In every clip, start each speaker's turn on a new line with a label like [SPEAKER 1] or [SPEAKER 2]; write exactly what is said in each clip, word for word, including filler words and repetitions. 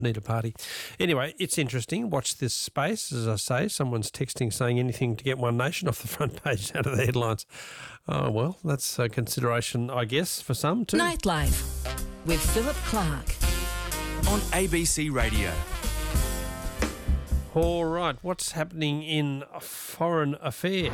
[SPEAKER 1] Need a party. Anyway, it's interesting. Watch this space. As I say, someone's texting saying anything to get One Nation off the front page out of the headlines. Oh, well, that's a consideration, I guess, for some too.
[SPEAKER 2] Nightlife with Philip Clark
[SPEAKER 3] on A B C Radio.
[SPEAKER 1] All right, what's happening in foreign affairs?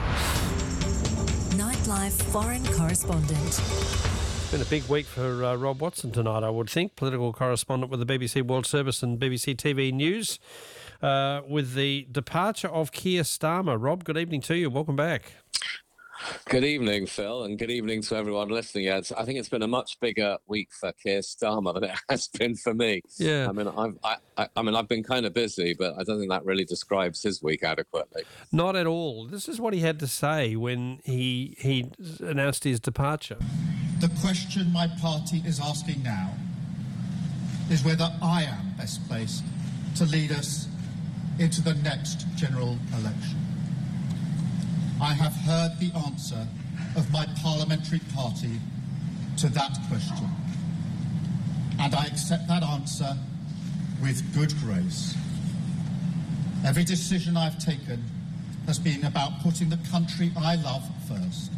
[SPEAKER 2] Nightlife foreign correspondent.
[SPEAKER 1] It's been a big week for uh, Rob Watson tonight, I would think, political correspondent with the B B C World Service and B B C T V News, uh, with the departure of Keir Starmer. Rob, good evening to you. Welcome back.
[SPEAKER 4] Good evening, Phil, and good evening to everyone listening. Yeah, I think it's been a much bigger week for Keir Starmer than it has been for me.
[SPEAKER 1] Yeah,
[SPEAKER 4] I mean, I've, I, I, I mean, I've been kind of busy, but I don't think that really describes his week adequately.
[SPEAKER 1] Not at all. This is what he had to say when he he announced his departure.
[SPEAKER 5] The question my party is asking now is whether I am best placed to lead us into the next general election. I have heard the answer of my parliamentary party to that question, and I accept that answer with good grace. Every decision I've taken has been about putting the country I love first.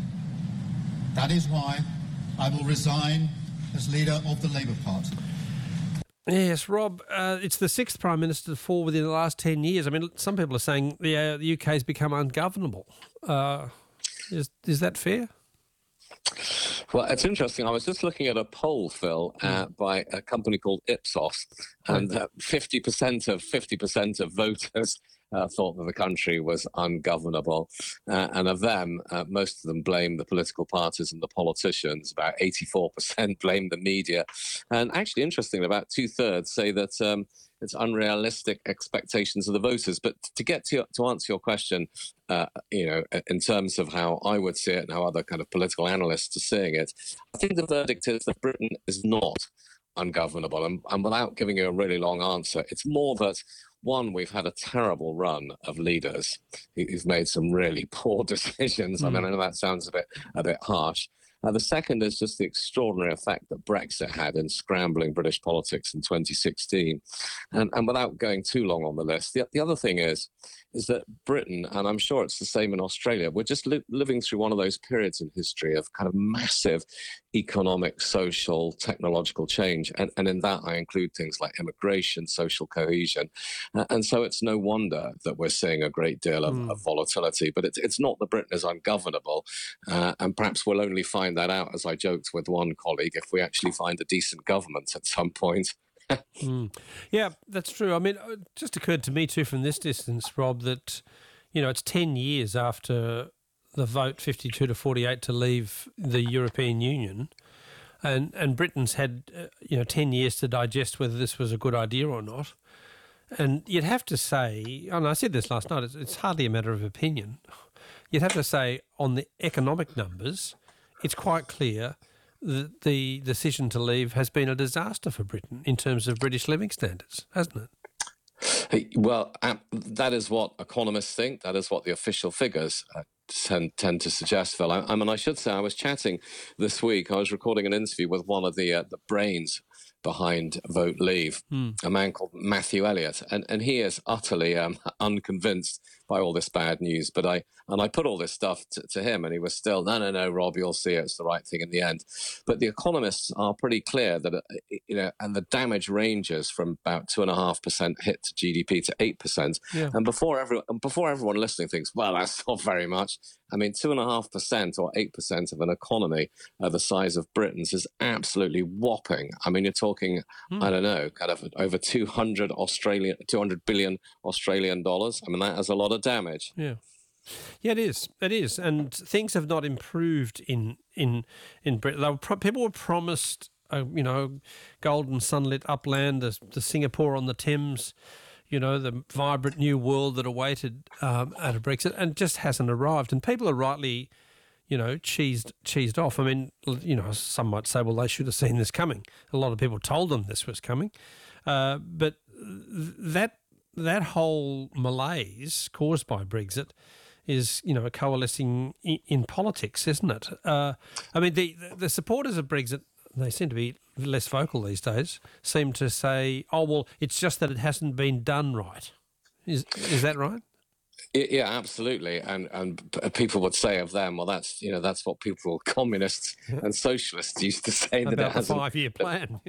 [SPEAKER 5] That is why I will resign as leader of the Labour Party.
[SPEAKER 1] Yes, Rob, uh, it's the sixth Prime Minister to fall within the last ten years. I mean, some people are saying the, uh, the U K has become ungovernable. Uh, is, is that fair?
[SPEAKER 4] Well, it's interesting. I was just looking at a poll, Phil, uh, by a company called Ipsos, and uh, fifty percent of fifty percent of voters uh, thought that the country was ungovernable. Uh, and of them, uh, most of them blame the political parties and the politicians. About eighty-four percent blame the media. And actually, interestingly, about two-thirds say that um, it's unrealistic expectations of the voters. But to get to, to answer your question, uh, you know, in terms of how I would see it and how other kind of political analysts are seeing it, I think the verdict is that Britain is not ungovernable. And, and without giving you a really long answer, it's more that, one, we've had a terrible run of leaders who've made some really poor decisions. Mm. I mean, I know that sounds a bit a bit harsh. Uh, the second is just the extraordinary effect that Brexit had in scrambling British politics in twenty sixteen. And, and without going too long on the list, the, the other thing is, is that Britain, and I'm sure it's the same in Australia, we're just li- living through one of those periods in history of kind of massive economic, social, technological change. And, and in that, I include things like immigration, social cohesion. Uh, and so it's no wonder that we're seeing a great deal of, mm. of volatility. But it's, it's not that Britain is ungovernable. Uh, and perhaps we'll only find that out, as I joked with one colleague, if we actually find a decent government at some point.
[SPEAKER 1] mm. Yeah, that's true. I mean, it just occurred to me too from this distance, Rob, that, you know, it's ten years after the vote fifty-two to forty-eight to leave the European Union, and, and Britain's had, uh, you know, ten years to digest whether this was a good idea or not. And you'd have to say, and I said this last night, it's, it's hardly a matter of opinion. You'd have to say on the economic numbers, it's quite clear that the decision to leave has been a disaster for Britain in terms of British living standards, hasn't it?
[SPEAKER 4] Hey, well, um, that is what economists think. That is what the official figures uh, tend, tend to suggest, Phil. I, I mean, I should say I was chatting this week. I was recording an interview with one of the uh, the brains behind Vote Leave, mm. a man called Matthew Elliott, and and he is utterly um, unconvinced by all this bad news. But I and I put all this stuff to, to him, and he was still, no, no, no, Rob, you'll see it's the right thing in the end. But the economists are pretty clear that, uh, you know, and the damage ranges from about two and a half percent hit to G D P to eight percent.
[SPEAKER 1] Yeah.
[SPEAKER 4] And before everyone, before everyone listening thinks, well, that's not very much. I mean, two and a half percent or eight percent of an economy uh, the size of Britain's is absolutely whopping. I mean, you're talking, mm. I don't know, kind of over two hundred Australian, two hundred billion Australian dollars. I mean, that has a lot of damage.
[SPEAKER 1] Yeah. Yeah, it is. It is. And things have not improved in in in Britain. They were pro- people were promised, uh, you know, golden sunlit upland, the, the Singapore on the Thames, you know, the vibrant new world that awaited um, out of Brexit, and just hasn't arrived. And people are rightly, you know, cheesed cheesed off. I mean, you know, some might say, well, they should have seen this coming. A lot of people told them this was coming. Uh, but that that whole malaise caused by Brexit is, you know, coalescing in, in politics, isn't it? Uh, I mean, the, the supporters of Brexit they seem to be less vocal these days, seem to say, oh, well, it's just that it hasn't been done right. Is is that right?
[SPEAKER 4] Yeah, absolutely. And and people would say of them, well, that's you know that's what people, communists and socialists, used to say that
[SPEAKER 1] About
[SPEAKER 4] it
[SPEAKER 1] the
[SPEAKER 4] hasn't.
[SPEAKER 1] five-year plan.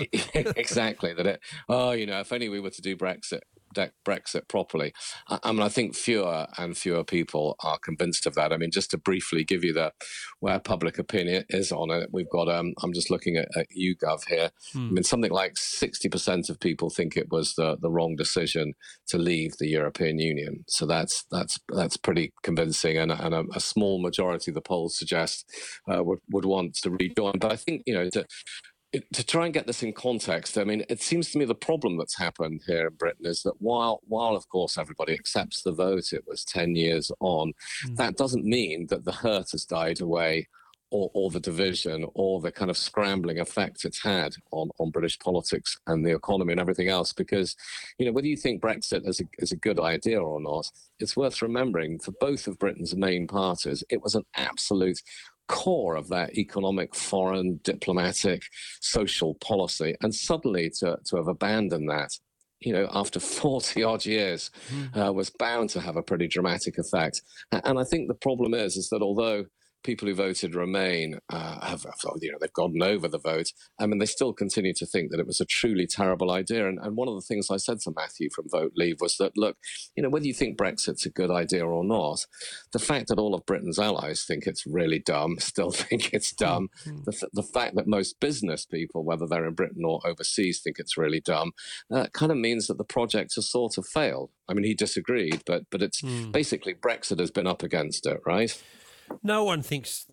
[SPEAKER 4] Exactly. That it. Oh, you know, if only we were to do Brexit. Brexit properly. I, I mean, I think fewer and fewer people are convinced of that. I mean, just to briefly give you the where public opinion is on it, we've got. Um, I'm just looking at, at YouGov here. Hmm. I mean, something like sixty percent of people think it was the the wrong decision to leave the European Union. So that's that's that's pretty convincing, and, and a, a small majority of the polls suggest uh, would would want to rejoin. But I think you know to. To try and get this in context, I mean, it seems to me the problem that's happened here in Britain is that while, while of course, everybody accepts the vote, it was ten years on, mm. that doesn't mean that the hurt has died away or, or the division or the kind of scrambling effect it's had on, on British politics and the economy and everything else. Because, you know, whether you think Brexit is a, is a good idea or not, it's worth remembering for both of Britain's main parties, it was an absolute core of their economic, foreign, diplomatic, social policy. And suddenly to, to have abandoned that, you know, after forty odd years, mm. uh, was bound to have a pretty dramatic effect. And I think the problem is, is that although people who voted Remain uh, have, you know, they've gotten over the vote. I mean, they still continue to think that it was a truly terrible idea. And, and one of the things I said to Matthew from Vote Leave was that, look, you know, whether you think Brexit's a good idea or not, the fact that all of Britain's allies think it's really dumb, still think it's dumb, mm-hmm. the, the fact that most business people, whether they're in Britain or overseas, think it's really dumb, uh, kind of means that the project has sort of failed. I mean, he disagreed, but but it's mm. basically Brexit has been up against it, right?
[SPEAKER 1] No one thinks,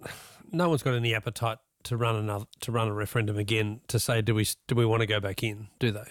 [SPEAKER 1] no one's got any appetite to run another to run a referendum again to say do we do we want to go back in? Do they?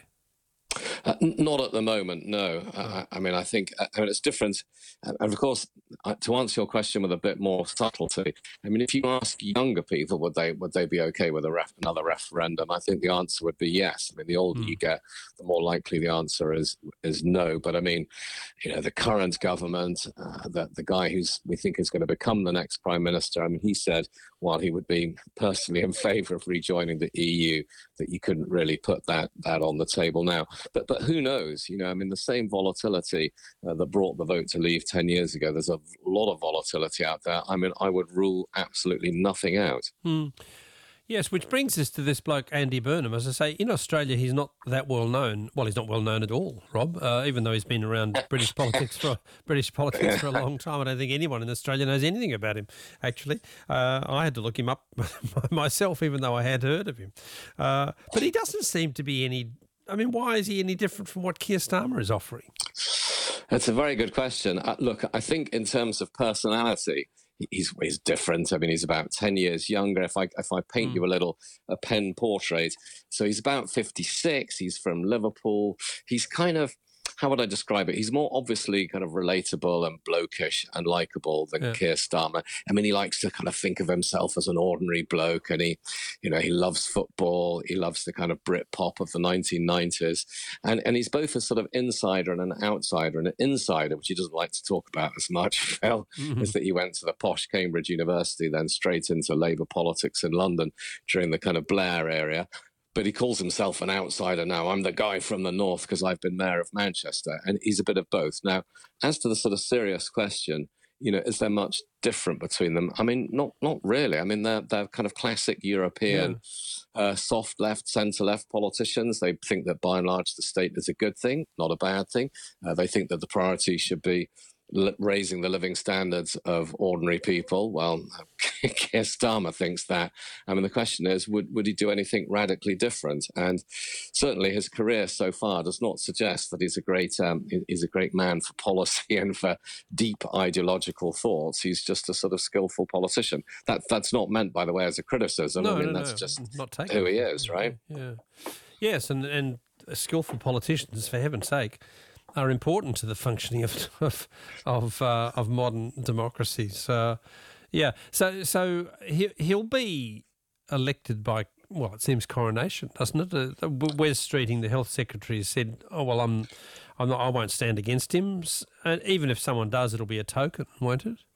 [SPEAKER 4] Uh, not at the moment, no. Oh. I, I mean, I think I mean it's different, and of course, to answer your question with a bit more subtlety, I mean, if you ask younger people, would they would they be okay with a ref, another referendum? I think the answer would be yes. I mean, the older mm. you get, the more likely the answer is is no. But I mean, you know, the current government, uh, the the guy who's we think is going to become the next prime minister, I mean, he said while he would be personally in favour of rejoining the E U, that you couldn't really put that that on the table now. But but who knows? You know, I mean, the same volatility uh, that brought the vote to leave ten years ago, there's a lot of volatility out there. I mean, I would rule absolutely nothing out.
[SPEAKER 1] Hmm. Yes, which brings us to this bloke, Andy Burnham. As I say, in Australia, he's not that well known. Well, he's not well known at all, Rob, uh, even though he's been around British politics for British politics for a long time. I don't think anyone in Australia knows anything about him, actually. Uh, I had to look him up myself, even though I had heard of him. Uh, but he doesn't seem to be any... I mean, why is he any different from what Keir Starmer is offering?
[SPEAKER 4] That's a very good question. Uh, look, I think in terms of personality, he's he's different. I mean, he's about ten years younger. If I if I paint mm. you a little a pen portrait, so he's about fifty-six. He's from Liverpool. He's kind of, how would I describe it? He's more obviously kind of relatable and blokish and likable than yeah. Keir Starmer. I mean, he likes to kind of think of himself as an ordinary bloke, and he, you know, he loves football. He loves the kind of Brit pop of the nineteen nineties, and and he's both a sort of insider and an outsider. And an insider, which he doesn't like to talk about as much, Phil, mm-hmm. is that he went to the posh Cambridge University, then straight into Labour politics in London during the kind of Blair area. But he calls himself an outsider now. I'm the guy from the north because I've been mayor of Manchester. And he's a bit of both. Now, as to the sort of serious question, you know, is there much different between them? I mean, not not really. I mean, they're, they're kind of classic European yeah. uh, soft left, centre-left politicians. They think that by and large the state is a good thing, not a bad thing. Uh, they think that the priority should be raising the living standards of ordinary people. Well, Keir Starmer thinks that. I mean, the question is, would, would he do anything radically different? And certainly his career so far does not suggest that he's a great um, he's a great man for policy and for deep ideological thoughts. He's just a sort of skillful politician. That That's not meant, by the way, as a criticism.
[SPEAKER 1] No,
[SPEAKER 4] I mean,
[SPEAKER 1] no,
[SPEAKER 4] that's
[SPEAKER 1] no.
[SPEAKER 4] just
[SPEAKER 1] not
[SPEAKER 4] who he is, right?
[SPEAKER 1] Yeah. Yes, and, and skillful politicians, for heaven's sake, are important to the functioning of of of, uh, of modern democracies. Uh, yeah, so so he he'll be elected by, well, it seems coronation, doesn't it? Uh, Wes Streeting, the health secretary, has said, "Oh well, I'm I'm not, I won't stand against him, and even if someone does, it'll be a token, won't it?"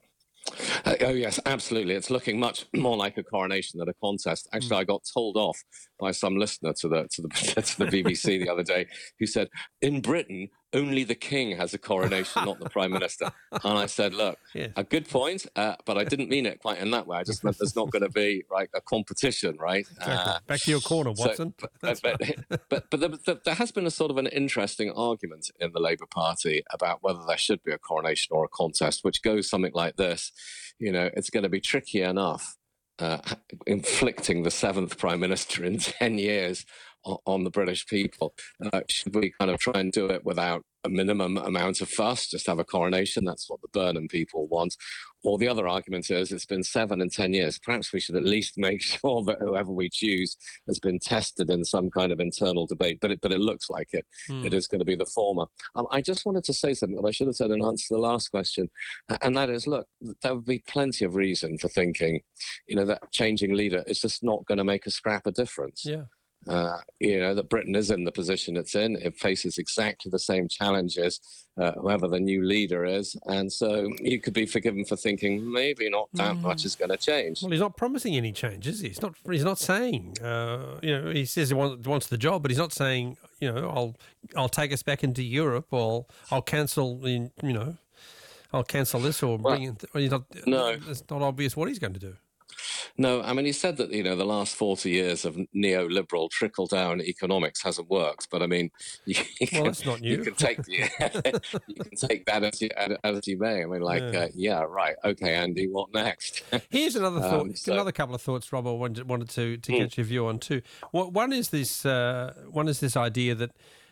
[SPEAKER 4] Uh, oh yes, absolutely. It's looking much more like a coronation than a contest. Actually, I got told off by some listener to the to the to the B B C the other day, who said, "In Britain, only the king has a coronation, not the prime minister." And I said, "Look,
[SPEAKER 1] Yes.
[SPEAKER 4] a good point, uh, but I didn't mean it quite in that way. I just meant there's not going to be like a competition, right?"
[SPEAKER 1] Exactly.
[SPEAKER 4] Uh,
[SPEAKER 1] Back to your corner,
[SPEAKER 4] so-
[SPEAKER 1] Watson.
[SPEAKER 4] but
[SPEAKER 1] That's
[SPEAKER 4] but,
[SPEAKER 1] right.
[SPEAKER 4] but, but there, there- there has been a sort of an interesting argument in the Labour Party about whether there should be a coronation or a contest, which goes something like this. You know, it's going to be tricky enough uh, inflicting the seventh prime minister in ten years on, on the British people. Uh, should we kind of try and do it without a minimum amount of fuss, just have a coronation? That's what the Burnham people want. Or the other argument is it's been seven and ten years. Perhaps we should at least make sure that whoever we choose has been tested in some kind of internal debate. But it, but it looks like it.
[SPEAKER 1] Hmm.
[SPEAKER 4] It is going to be the former. Um, I just wanted to say something that I should have said in answer to the last question. And that is, look, there would be plenty of reason for thinking, you know, that changing leader is just not going to make a scrap of difference.
[SPEAKER 1] Yeah.
[SPEAKER 4] Uh, you know, that Britain is in the position it's in. It faces exactly the same challenges, uh, whoever the new leader is. And so you could be forgiven for thinking maybe not that much is going to change.
[SPEAKER 1] Well, he's not promising any change, is he? He's not. He's not saying. Uh, you know, he says he wants, wants the job, but he's not saying. You know, I'll I'll take us back into Europe, or I'll cancel. In, you know, I'll cancel this, or
[SPEAKER 4] Well,
[SPEAKER 1] bring in. Well, he's not,
[SPEAKER 4] no.
[SPEAKER 1] It's not obvious what he's going to do.
[SPEAKER 4] No, I mean, he said that, you know, the last forty years of neoliberal trickle-down economics hasn't worked. But, I mean, you, you,
[SPEAKER 1] Well,
[SPEAKER 4] can,
[SPEAKER 1] that's not new.
[SPEAKER 4] you can take you can take that as you, as you may. I mean, like,
[SPEAKER 1] Yeah.
[SPEAKER 4] uh, yeah, right. Okay, Andy, what next?
[SPEAKER 1] Here's another thought.
[SPEAKER 4] Um, so-
[SPEAKER 1] another couple of thoughts, Rob. I wanted, wanted to to
[SPEAKER 4] Hmm.
[SPEAKER 1] get your view on too. Well, one is this. Uh, one is this idea that.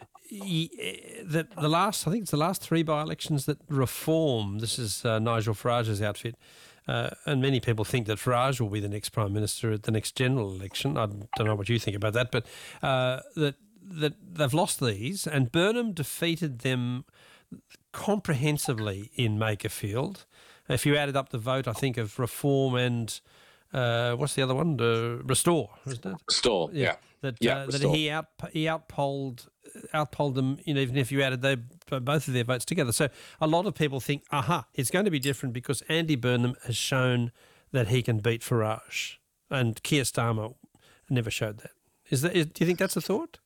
[SPEAKER 1] he- That the last, I think it's the last three by-elections that Reform. This is uh, Nigel Farage's outfit, uh, and many people think that Farage will be the next prime minister at the next general election. I don't know what you think about that, but uh, that that they've lost these, and Burnham defeated them comprehensively in Makerfield. If you added up the vote, I think of Reform and uh, what's the other one? Uh, Restore, isn't it?
[SPEAKER 4] Store, yeah.
[SPEAKER 1] That
[SPEAKER 4] Yeah,
[SPEAKER 1] uh, that
[SPEAKER 4] Restore.
[SPEAKER 1] he out he outpolled outpolled them, you know, even if you added they, both of their votes together. So a lot of people think, aha, it's going to be different because Andy Burnham has shown that he can beat Farage, and Keir Starmer never showed that. Is that? Is, do you think that's a thought?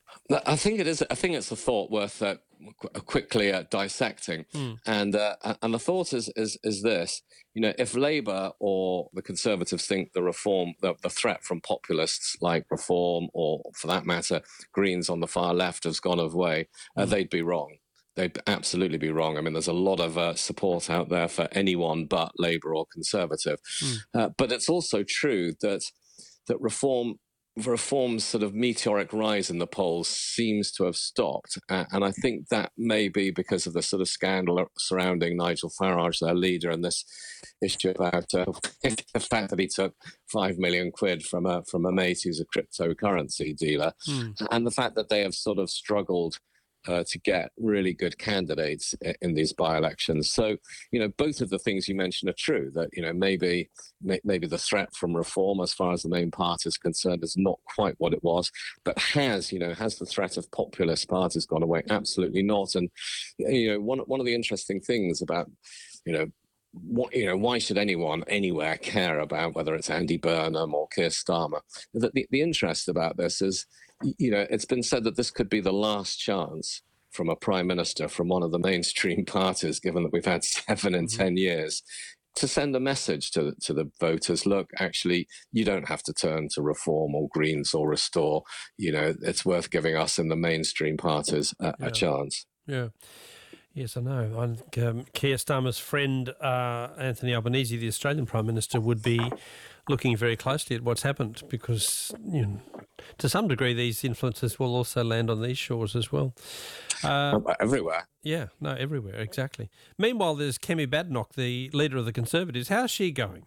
[SPEAKER 4] I think it is. I think it's a thought worth uh, qu- quickly uh, dissecting. And uh, and the thought is, is is this: you know, if Labour or the Conservatives think the reform, the, the threat from populists like Reform, or for that matter, Greens on the far left has gone away, uh, they'd be wrong. They'd absolutely be wrong. I mean, there's a lot of uh, support out there for anyone but Labour or Conservative. Uh, but it's also true that that Reform. Reform's sort of meteoric rise in the polls seems to have stopped. Uh, and I think that may be because of the sort of scandal surrounding Nigel Farage, their leader, and this issue about uh, the fact that he took five million quid from a, from a mate who's a cryptocurrency dealer, and the fact that they have sort of struggled Uh, to get really good candidates in, in these by-elections. So, you know, both of the things you mentioned are true, that, you know, maybe may, maybe the threat from Reform as far as the main party is concerned is not quite what it was, but has, you know, has the threat of populist parties gone away? Absolutely not. And, you know, one, one of the interesting things about, you know, what, you know, why should anyone anywhere care about whether it's Andy Burnham or Keir Starmer? The, the, the interest about this is, you know, it's been said that this could be the last chance from a prime minister from one of the mainstream parties, given that we've had seven in mm-hmm. ten years, to send a message to, to the voters. Look, actually, you don't have to turn to Reform or Greens or Restore. You know, it's worth giving us in the mainstream parties a,
[SPEAKER 1] Yeah.
[SPEAKER 4] a chance.
[SPEAKER 1] Yeah. Yes, I know. I think um, Keir Starmer's friend, uh, Anthony Albanese, the Australian Prime Minister, would be looking very closely at what's happened because, you know, to some degree, these influences will also land on these shores as well. Uh,
[SPEAKER 4] Everywhere.
[SPEAKER 1] Yeah, no, everywhere, exactly. Meanwhile, there's Kemi Badenoch, the leader of the Conservatives. How's she going?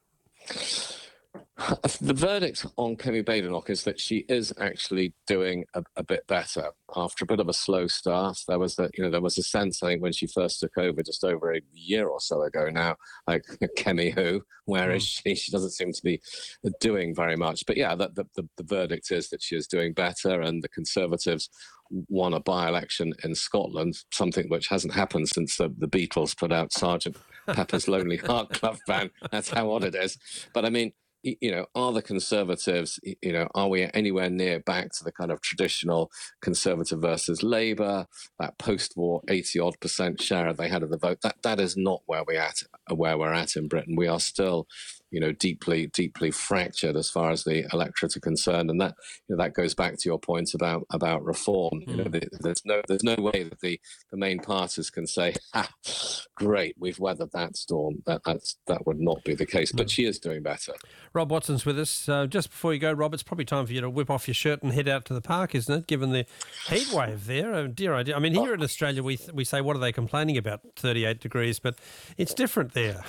[SPEAKER 4] The verdict on Kemi Badenoch is that she is actually doing a, a bit better after a bit of a slow start. There was the, you know, there was a sense, I think, when she first took over just over a year or so ago now, like, Kemi who? Where is she? She doesn't seem to be doing very much. But yeah, the, the, the verdict is that she is doing better, and the Conservatives won a by-election in Scotland, something which hasn't happened since the, the Beatles put out Sergeant Pepper's Lonely Heart Club Band. That's how odd it is. But I mean, you know, are the Conservatives, you know, are we anywhere near back to the kind of traditional Conservative versus Labour, that post-war eighty odd percent share they had of the vote? That that is not where we at where we're at in Britain. We are still, you know, deeply, deeply fractured as far as the electorate are concerned, and that you know, that goes back to your point about about reform. Mm. You know, the, there's no there's no way that the, the main parties can say, "Ha, great, we've weathered that storm." That that's, that would not be the case. But no. She is doing better.
[SPEAKER 1] Rob Watson's with us. Uh, just before you go, Rob, it's probably time for you to whip off your shirt and head out to the park, isn't it? Given the heat wave there, oh dear, oh dear. I mean, here oh. in Australia, we we say, what are they complaining about? thirty-eight degrees, but it's different there.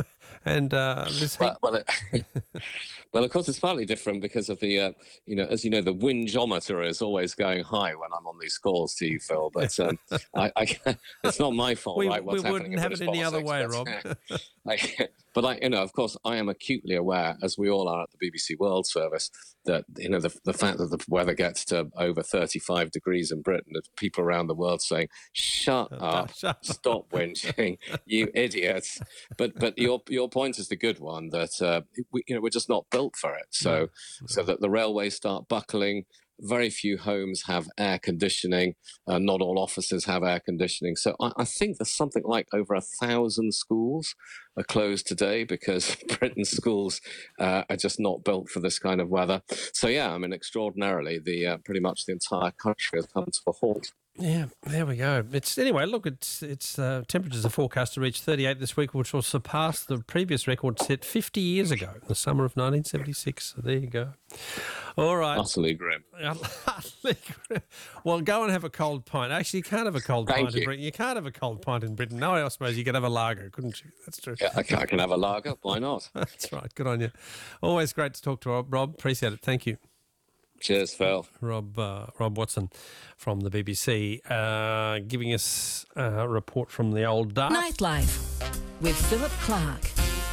[SPEAKER 1] And uh, this
[SPEAKER 4] well, well, it, well, of course, it's partly different because of the, uh, you know, as you know, the windjometer is always going high when I'm on these calls to you, Phil. But um, I, I, it's not my fault,
[SPEAKER 1] we,
[SPEAKER 4] right? What's
[SPEAKER 1] we wouldn't have it any other way, Rob.
[SPEAKER 4] I, but I, you know, of course, I am acutely aware, as we all are at the B B C World Service, that you know the the fact that the weather gets to over thirty-five degrees in Britain, there's people around the world saying, "Shut up, Shut stop whinging, you idiots." But but your your point is the good one, that uh, we, you know we're just not built for it. So no, no. so that the railways start buckling. Very few homes have air conditioning. Uh, not all offices have air conditioning. So I, I think there's something like over a thousand schools are closed today because Britain's schools uh, are just not built for this kind of weather. So yeah, I mean, extraordinarily, the uh, pretty much the entire country has come to a halt.
[SPEAKER 1] Yeah, there we go. It's anyway. Look, it's it's uh, temperatures are forecast to reach thirty-eight this week, which will surpass the previous record set fifty years ago, in the summer of nineteen seventy-six. So there you go. All right.
[SPEAKER 4] Utterly grim.
[SPEAKER 1] Utterly grim. Well, go and have a cold pint. Actually, you can't have a cold
[SPEAKER 4] Thank
[SPEAKER 1] pint
[SPEAKER 4] you.
[SPEAKER 1] in Britain. You can't have a cold pint in Britain. No, I suppose you could have a lager, couldn't you? That's true.
[SPEAKER 4] Yeah, I can, I can have a lager. Why not?
[SPEAKER 1] That's right. Good on you. Always great to talk to Rob. Rob, appreciate it. Thank you.
[SPEAKER 4] Cheers, Phil.
[SPEAKER 1] Rob uh, Rob Watson from the B B C uh, giving us a report from the old dark.
[SPEAKER 2] Nightlife with Philip Clark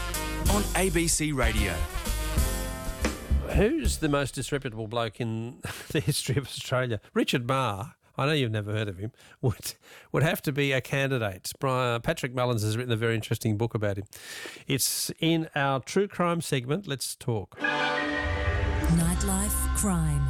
[SPEAKER 3] on A B C Radio.
[SPEAKER 1] Who's the most disreputable bloke in the history of Australia? Richard Marr. I know you've never heard of him. Would would have to be a candidate. Brian, Patrick Mullins has written a very interesting book about him. It's in our true crime segment. Let's talk.
[SPEAKER 2] Nightlife crime.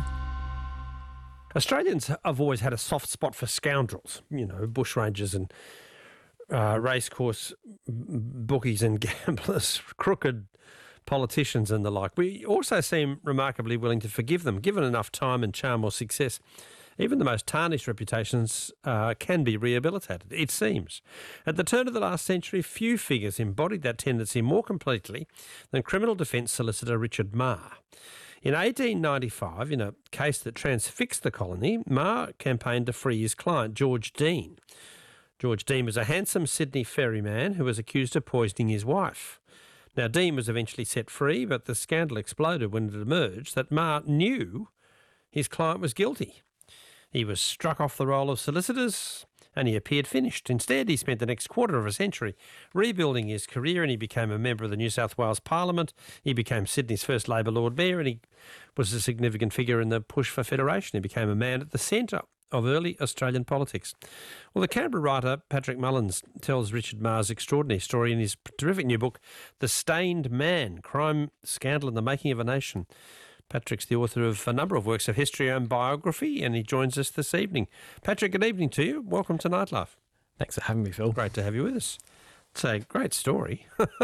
[SPEAKER 1] Australians have always had a soft spot for scoundrels, you know, bushrangers and uh, racecourse bookies and gamblers, crooked politicians and the like. We also seem remarkably willing to forgive them. Given enough time and charm or success, even the most tarnished reputations uh, can be rehabilitated, it seems. At the turn of the last century, few figures embodied that tendency more completely than criminal defence solicitor Richard Marr. In eighteen ninety-five, in a case that transfixed the colony, Marr campaigned to free his client, George Dean. George Dean was a handsome Sydney ferryman who was accused of poisoning his wife. Now, Dean was eventually set free, but the scandal exploded when it emerged that Marr knew his client was guilty. He was struck off the roll of solicitors and he appeared finished. Instead, he spent the next quarter of a century rebuilding his career, and he became a member of the New South Wales Parliament. He became Sydney's first Labor Lord Mayor, and he was a significant figure in the push for federation. He became a man at the centre of early Australian politics. Well, the Canberra writer Patrick Mullins tells Richard Marr's extraordinary story in his terrific new book, The Stained Man, Crime, Scandal and the Making of a Nation. Patrick's the author of a number of works of history and biography, and he joins us this evening. Patrick, good evening to you. Welcome to Nightlife.
[SPEAKER 6] Thanks for having me, Phil.
[SPEAKER 1] Great to have you with us. It's a great story.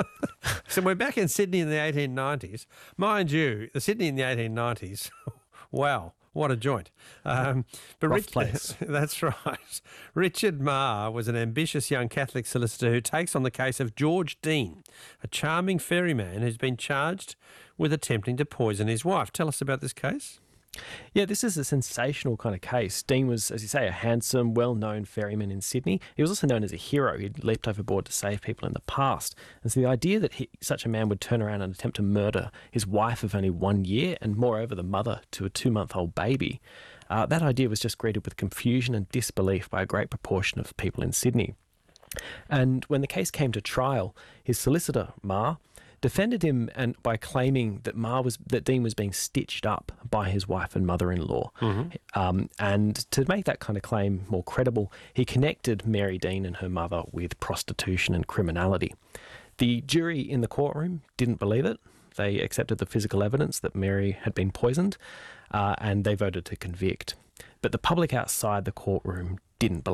[SPEAKER 1] So we're back in Sydney in the eighteen nineties. Mind you, the Sydney in the eighteen nineties, wow, what a joint. Um, but
[SPEAKER 6] Rough
[SPEAKER 1] Rich,
[SPEAKER 6] place.
[SPEAKER 1] That's right. Richard Marr was an ambitious young Catholic solicitor who takes on the case of George Dean, a charming ferryman who's been charged with attempting to poison his wife. Tell us about this case.
[SPEAKER 6] Yeah, this is a sensational kind of case. Dean was, as you say, a handsome, well-known ferryman in Sydney. He was also known as a hero. He'd leapt overboard to save people in the past. And so the idea that he, such a man would turn around and attempt to murder his wife of only one year and moreover the mother to a two-month-old baby, uh, that idea was just greeted with confusion and disbelief by a great proportion of people in Sydney. And when the case came to trial, his solicitor, Marr, defended him and by claiming that Ma was that Dean was being stitched up by his wife and mother-in-law. Mm-hmm. Um, and to make that kind of claim more credible, he connected Mary Dean and her mother with prostitution and criminality. The jury in the courtroom didn't believe it. They accepted the physical evidence that Mary had been poisoned, uh, and they voted to convict. But the public outside the courtroom didn't believe